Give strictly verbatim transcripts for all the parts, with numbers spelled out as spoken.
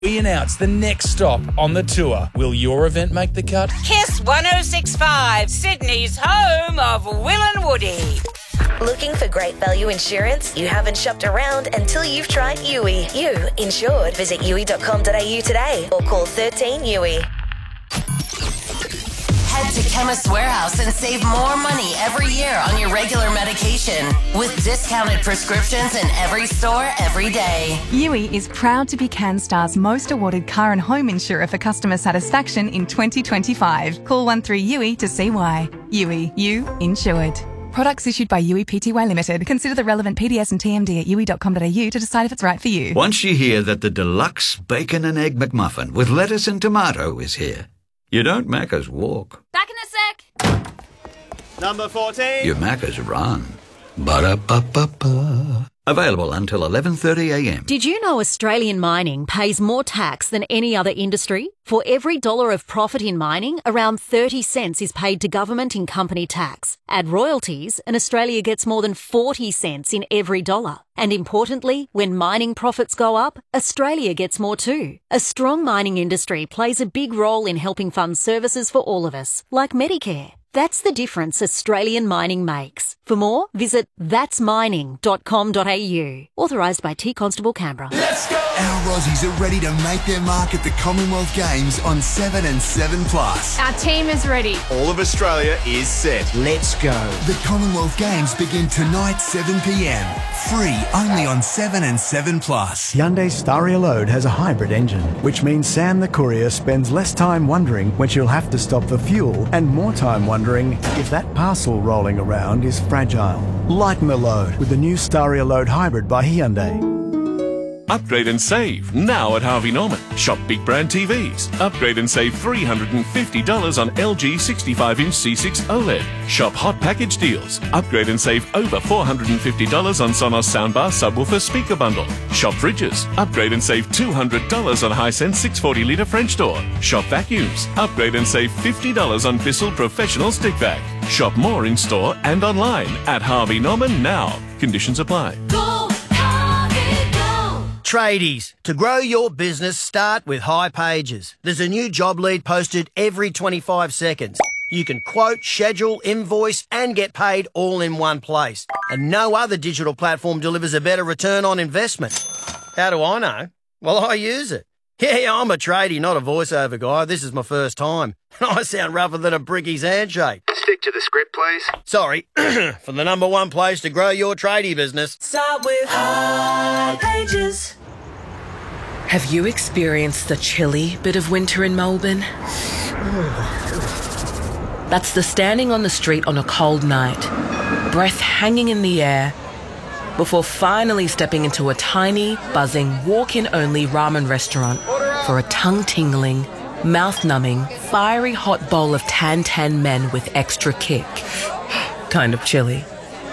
We announce the next stop on the tour. Will your event make the cut? Kiss one oh six point five, Sydney's home of Will and Woody. Looking for great value insurance? You haven't shopped around until you've tried U I. You insured. Visit U I dot com dot a u today or call thirteen U I. Head to Chemist Warehouse and save more money every year on your regular medication with discounted prescriptions in every store every day. U I is proud to be CanStar's most awarded car and home insurer for customer satisfaction in twenty twenty-five. Call one three U I to see why. U I, you insured. Products issued by U I Pty Limited. Consider the relevant P D S and T M D at U I dot com dot a u to decide if it's right for you. Once you hear that the deluxe bacon and egg McMuffin with lettuce and tomato is here, you don't Macca's walk. Back in a sec. Number fourteen. You Macca's run. Ba-da-ba-ba-ba. Available until eleven thirty a m. Did you know Australian mining pays more tax than any other industry? For every dollar of profit in mining, around thirty cents is paid to government in company tax. Add royalties, and Australia gets more than forty cents in every dollar. And importantly, when mining profits go up, Australia gets more too. A strong mining industry plays a big role in helping fund services for all of us, like Medicare. That's the difference Australian mining makes. For more, visit thats mining dot com dot a u. Authorised by T Constable Canberra. Let's go! Our Aussies are ready to make their mark at the Commonwealth Games on seven and seven plus. Our team is ready. All of Australia is set. Let's go. The Commonwealth Games begin tonight seven p m. Free only on seven and seven plus. Hyundai Staria Load has a hybrid engine, which means Sam the courier spends less time wondering when she'll have to stop for fuel and more time wondering if that parcel rolling around is fragile. Lighten the load with the new Staria Load Hybrid by Hyundai. Upgrade and save now at Harvey Norman. Shop big brand T Vs. Upgrade and save three hundred fifty dollars on L G sixty-five inch C six OLED. Shop hot package deals. Upgrade and save over four hundred fifty dollars on Sonos soundbar subwoofer speaker bundle. Shop fridges. Upgrade and save two hundred dollars on Hisense six hundred forty litre French door. Shop vacuums. Upgrade and save fifty dollars on Bissell Professional Stick Vac. Shop more in store and online at Harvey Norman now. Conditions apply. Tradies, to grow your business, start with High Pages. There's a new job lead posted every twenty-five seconds. You can quote, schedule, invoice and get paid all in one place. And no other digital platform delivers a better return on investment. How do I know? Well, I use it. Yeah, I'm a tradie, not a voiceover guy. This is my first time. I sound rougher than a bricky's handshake. Stick to the script, please. Sorry. For the number one place to grow your tradie business. Start with High Pages. Have you experienced the chilly bit of winter in Melbourne? That's the standing on the street on a cold night, breath hanging in the air, before finally stepping into a tiny, buzzing, walk-in-only ramen restaurant for a tongue-tingling, mouth-numbing, fiery hot bowl of tan-tan men with extra kick. Kind of chilly.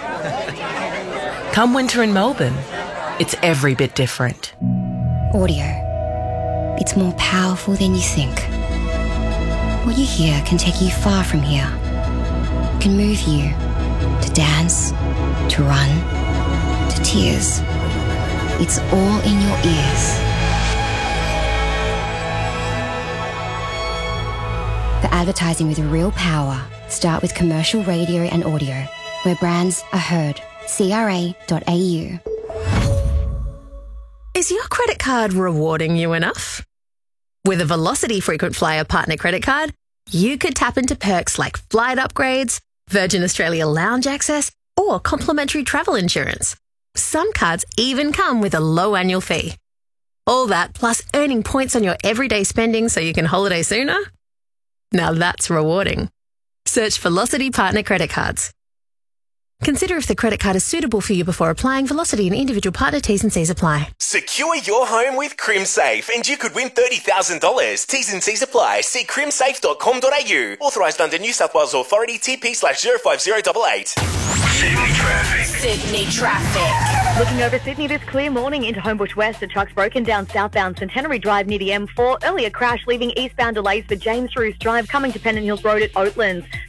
Come winter in Melbourne, it's every bit different. Audio. It's more powerful than you think. What you hear can take you far from here. It can move you to dance, to run, to tears. It's all in your ears. For advertising with real power, start with commercial radio and audio, where brands are heard. C R A dot A U. Is your credit card rewarding you enough? With a Velocity Frequent Flyer Partner Credit Card, you could tap into perks like flight upgrades, Virgin Australia lounge access, or complimentary travel insurance. Some cards even come with a low annual fee. All that plus earning points on your everyday spending so you can holiday sooner? Now that's rewarding. Search Velocity Partner Credit Cards. Consider if the credit card is suitable for you before applying. Velocity and individual partner T's and C's apply. Secure your home with CrimSafe and you could win thirty thousand dollars. T's and C's apply. See crim safe dot com dot a u. Authorised under New South Wales Authority T P slash zero five zero eight eight. Sydney traffic. Sydney traffic. Looking over Sydney this clear morning into Homebush West. A truck's broken down southbound Centenary Drive near the M four. Earlier crash leaving eastbound delays for James Roos Drive coming to Pennant Hills Road at Oatlands.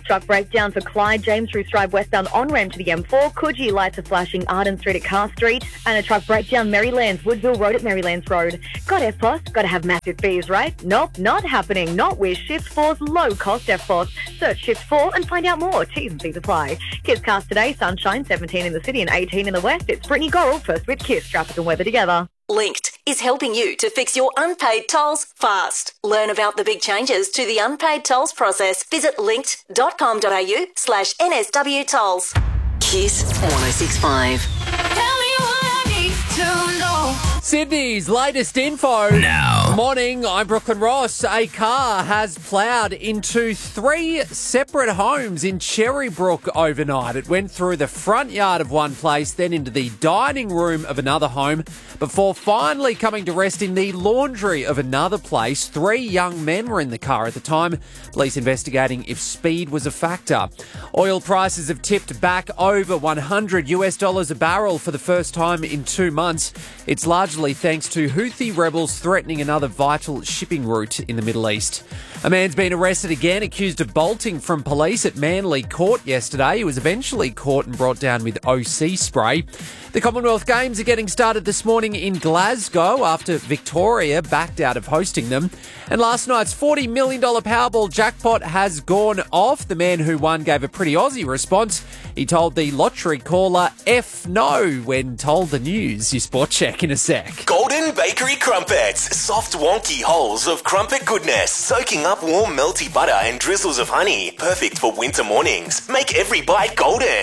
Truck breakdown for Clyde, James Roos Drive westbound on-ramp to the M four. Coogee lights are flashing Arden Street at Carr Street. And a truck breakdown Marylands, Woodville Road at Marylands Road. Got F P O S? Got to have massive fees, right? Nope, not happening. Not with Shift four's low-cost F P O S. Search Shift four and find out more. T's and C's apply. Kiss Cast today, sunshine, seventeen in the city and eighteen in the west. It's Brittany Gorrell, first with Kiss. Traffic and weather together. Linked is helping you to fix your unpaid tolls fast. Learn about the big changes to the unpaid tolls process. Visit linkt.com.au slash NSW tolls. Kiss one oh six point five. Tell me what I need to know. Sydney's latest info. Now. Morning, I'm Brooklyn Ross. A car has ploughed into three separate homes in Cherrybrook overnight. It went through the front yard of one place, then into the dining room of another home, before finally coming to rest in the laundry of another place. Three young men were in the car at the time. Police investigating if speed was a factor. Oil prices have tipped back over one hundred US dollars a barrel for the first time in two months. It's largely thanks to Houthi rebels threatening another vital shipping route in the Middle East. A man's been arrested again, accused of bolting from police at Manly Court yesterday. He was eventually caught and brought down with O C spray. The Commonwealth Games are getting started this morning in Glasgow after Victoria backed out of hosting them. And last night's forty million dollars Powerball jackpot has gone off. The man who won gave a pretty Aussie response. He told the lottery caller F no when told the news. Your sport check in a sec. Golden Bakery Crumpets. Soft, wonky holes of crumpet goodness, soaking up warm, melty butter and drizzles of honey. Perfect for winter mornings. Make every bite golden.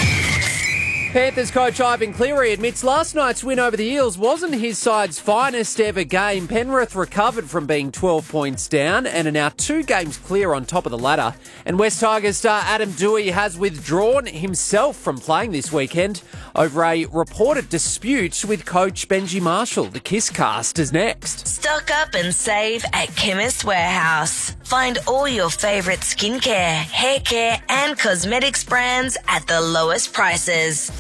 Panthers coach Ivan Cleary admits last night's win over the Eels wasn't his side's finest ever game. Penrith recovered from being twelve points down and are now two games clear on top of the ladder. And West Tigers star Adam Dewey has withdrawn himself from playing this weekend over a reported dispute with coach Benji Marshall. The Kiss Cast is next. Stock up and save at Chemist Warehouse. Find all your favourite skincare, hair care and cosmetics brands at the lowest prices.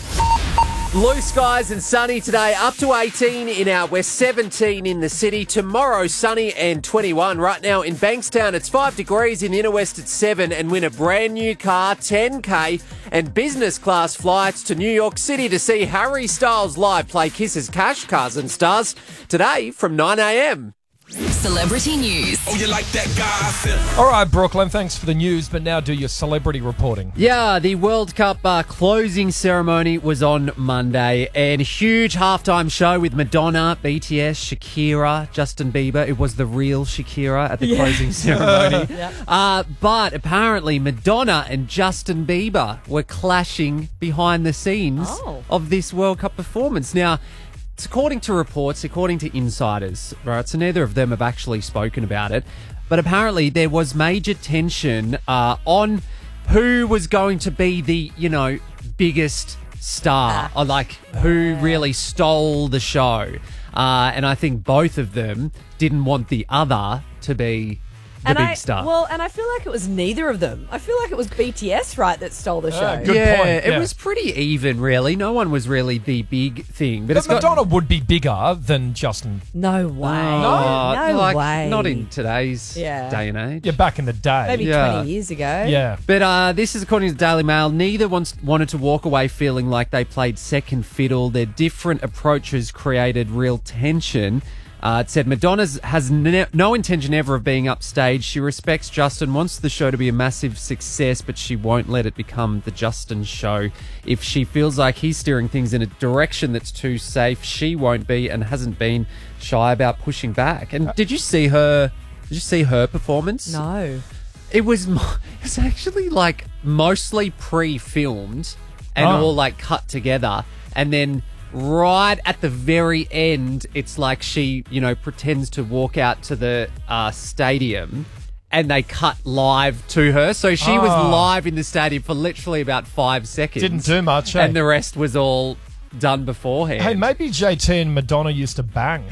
Blue skies and sunny today, up to eighteen in our west, seventeen in the city. Tomorrow, sunny and twenty-one. Right now in Bankstown, it's five degrees. In the inner west, it's seven. And win a brand new car, ten K, and business class flights to New York City to see Harry Styles live play Kiss's Cash Cars and Stars today from nine a.m. Celebrity news. Oh, you like that gossip? All right, Brooklyn, thanks for the news, but now do your celebrity reporting. Yeah, the World Cup uh, closing ceremony was on Monday, and a huge halftime show with Madonna, B T S, Shakira, Justin Bieber. It was the real Shakira at the Yeah. closing ceremony. Yep. uh, but apparently Madonna and Justin Bieber were clashing behind the scenes Oh. of this World Cup performance. Now, it's according to reports, according to insiders, right? So neither of them have actually spoken about it. But apparently there was major tension uh, on who was going to be the, you know, biggest star, or like who really stole the show. Uh, and I think both of them didn't want the other to be the and big I, star. Well, and I feel like it was neither of them. I feel like it was B T S, right, that stole the show. Uh, good yeah, point, it yeah. was pretty even, really. No one was really the big thing. But, But it's got- Madonna would be bigger than Justin. No way. Oh, no like, way. Not in today's Yeah. day and age. Yeah, back in the day. Maybe Yeah. twenty years ago. Yeah. But uh, this is according to the Daily Mail. Neither wants, wanted to walk away feeling like they played second fiddle. Their different approaches created real tension. Uh, it said Madonna has ne- no intention ever of being upstage. She respects Justin, wants the show to be a massive success, but she won't let it become the Justin show. If she feels like he's steering things in a direction that's too safe, she won't be, and hasn't been shy about pushing back. And did you see her? Did you see her performance? No. It was. mo- It was actually like mostly pre-filmed and Oh. all like cut together, and then right at the very end, it's like she, you know, pretends to walk out to the uh, stadium, and they cut live to her. So she was Oh. live in the stadium for literally about five seconds. Didn't do much, eh? and the rest was all done beforehand. Hey, maybe J T and Madonna used to bang.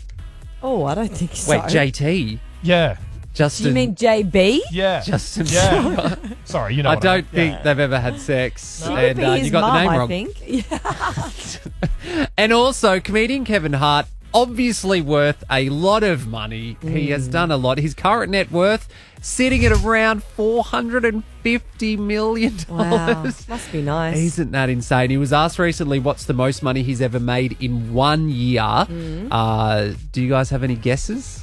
Oh, I don't think so. Wait, J T, Yeah. Justin. You mean J B? Yeah. Justin? Yeah. Sorry, you know I what don't I think yeah. they've ever had sex. She and could be uh, his you got mum, the name I wrong. think. Yeah. And also, comedian Kevin Hart obviously worth a lot of money. Mm. He has done a lot. His current net worth sitting at around four hundred fifty million dollars. Wow, must be nice. Isn't that insane? He was asked recently what's the most money he's ever made in one year. Mm. Uh, do you guys have any guesses?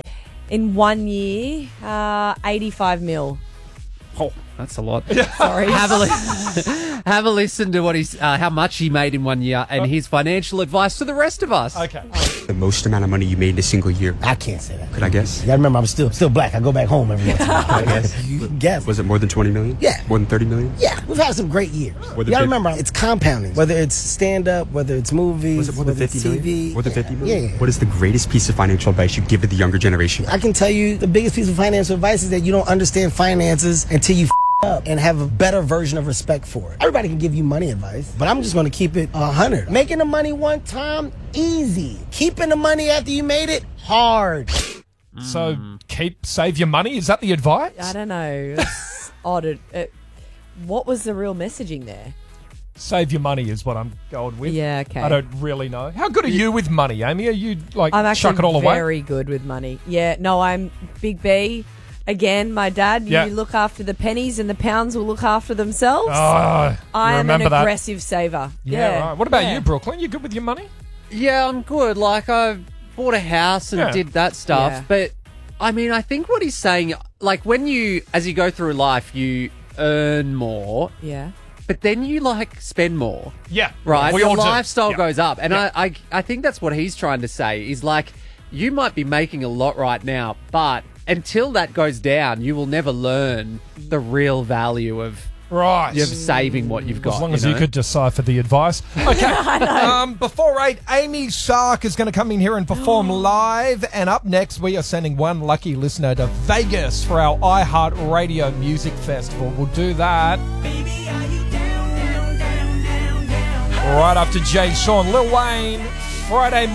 In one year, uh, eighty-five mil. Oh, that's a lot. Sorry. Have a, li- have a listen to what he's, uh, how much he made in one year and his financial advice to the rest of us. Okay. The most amount of money you made in a single year. I can't say that. Could I guess? You gotta remember, I'm still still black. I go back home every once in a while. I guess. You can guess. Was it more than twenty million? Yeah. More than thirty million? Yeah, we've had some great years. More You than gotta fifty? remember, it's compounding. Whether it's stand-up, whether it's movies, Was it more than whether it's fifty million? T V. More than fifty million? Yeah. What is the greatest piece of financial advice you give to the younger generation? I can tell you the biggest piece of financial advice is that you don't understand finances until you f- up and have a better version of respect for it. Everybody can give you money advice, but I'm just going to keep it a hundred. Making the money one time, easy. Keeping the money after you made it, hard. So keep save your money. Is that the advice? I don't know. It's odd. It, it, what was the real messaging there? Save your money is what I'm going with. Yeah, okay. I don't really know. How good are you with money, Amy? Are you like I'm actually chuck it all away? very good with money. Yeah, no, I'm Big B. Again, my dad, Yeah. you look after the pennies and the pounds will look after themselves. Oh, I you am an remember that. aggressive saver. Yeah, Yeah. right. What about Yeah. you, Brooklyn? You good with your money? Yeah, I'm good. Like, I bought a house and Yeah. did that stuff. Yeah. But, I mean, I think what he's saying, like, when you, as you go through life, you earn more. Yeah. But then you, like, spend more. Yeah. Right? We Your all do. lifestyle Yeah. goes up. And Yeah. I, I, I think that's what he's trying to say is, like, you might be making a lot right now, but until that goes down, you will never learn the real value of Right. of saving what you've got. As long as know? you could decipher the advice. Okay. um, before eight, Amy Shark is going to come in here and perform live. And up next, we are sending one lucky listener to Vegas for our iHeartRadio Music Festival. We'll do that right after Jay Sean, Lil Wayne, Friday morning.